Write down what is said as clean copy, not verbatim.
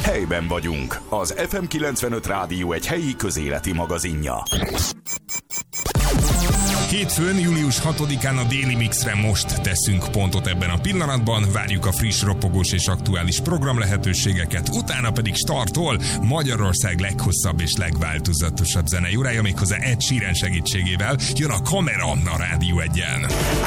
Helyben vagyunk. Az FM 95 Rádió egy helyi közéleti magazinja. Hétfőn, július 6-án a Déli Mixre most teszünk pontot ebben a pillanatban, várjuk a friss, ropogós és aktuális program lehetőségeket, utána pedig startol Magyarország leghosszabb és legváltozatosabb zenei órája, méghozzá Ed Sheeran segítségével jön a Kamera a Rádió 1-en.